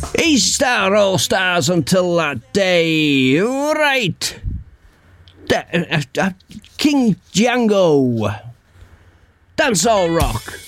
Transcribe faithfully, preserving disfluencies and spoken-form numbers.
East Star All Stars until that day. Right. Da- uh, uh, King Django. Dancehall rock.